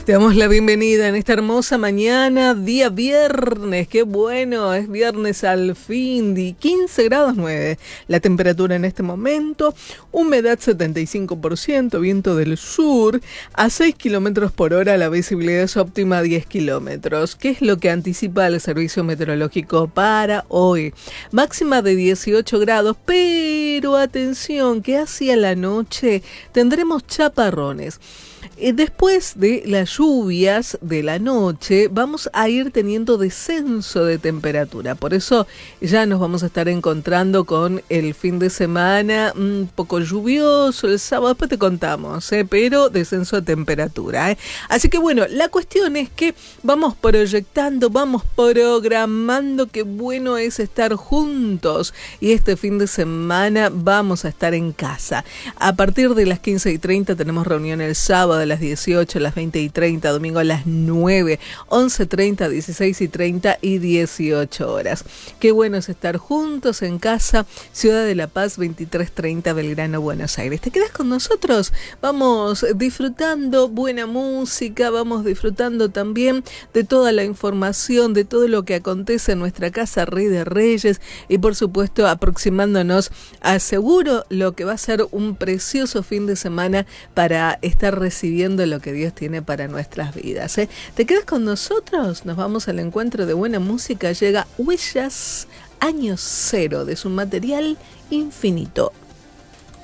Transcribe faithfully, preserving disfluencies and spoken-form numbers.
Te damos la bienvenida en esta hermosa mañana, día viernes. Qué bueno, es viernes al fin, de quince grados nueve la temperatura en este momento, humedad setenta y cinco por ciento, viento del sur a seis kilómetros por hora, la visibilidad es óptima a diez kilómetros. ¿Qué es lo que anticipa el servicio meteorológico para hoy? Máxima de dieciocho grados, pero atención, que hacia la noche tendremos chaparrones. Después de las lluvias de la noche vamos a ir teniendo descenso de temperatura, por eso ya nos vamos a estar encontrando con el fin de semana un poco lluvioso, el sábado después te contamos, ¿eh? Pero descenso de temperatura, ¿eh? Así que bueno, la cuestión es que vamos proyectando, vamos programando, qué bueno es estar juntos y este fin de semana vamos a estar en casa. A partir de las quince y treinta tenemos reunión el sábado a las dieciocho, a las veinte y treinta, domingo a las nueve, once y treinta, dieciséis y treinta y dieciocho horas. Qué bueno es estar juntos en casa, Ciudad de La Paz, veintitrés treinta, Belgrano, Buenos Aires. ¿Te quedas con nosotros? Vamos disfrutando buena música, vamos disfrutando también de toda la información, de todo lo que acontece en nuestra casa Rey de Reyes y por supuesto aproximándonos a seguro lo que va a ser un precioso fin de semana para estar recibiendo lo que Dios tiene para nuestras vidas, ¿eh? ¿Te quedas con nosotros? Nos vamos al encuentro de buena música. Llega Huellas, año cero de su material infinito.